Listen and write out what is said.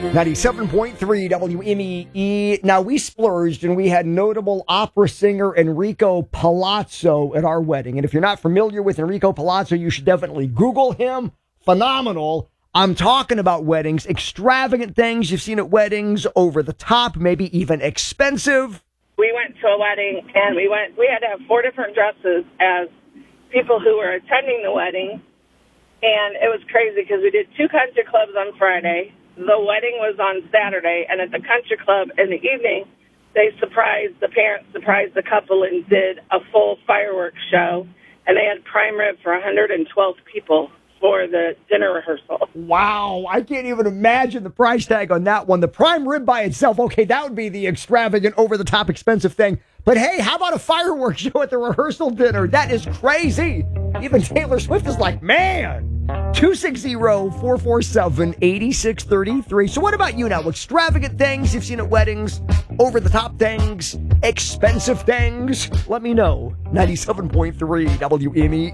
97.3 WMEE. Now, we splurged and we had notable opera singer Enrico Palazzo at our wedding. And if you're not familiar with Enrico Palazzo, you should definitely Google him. Phenomenal. I'm talking about weddings, extravagant things you've seen at weddings, over the top, maybe even expensive. We went to a wedding and we had to have 4 different dresses as people who were attending the wedding. And it was crazy because we did 2 country clubs on Friday. The wedding was on Saturday, and at the country club in the evening, the parents surprised the couple and did a full fireworks show, and they had prime rib for 112 people for the dinner rehearsal. Wow, I can't even imagine the price tag on that one. The prime rib by itself, okay, that would be the extravagant, over-the-top expensive thing. But hey, how about a fireworks show at the rehearsal dinner? That is crazy. Even Taylor Swift is like, man. 260-447-8633. So what about you now? Extravagant things you've seen at weddings, over-the-top things, expensive things? Let me know. 97.3 WME.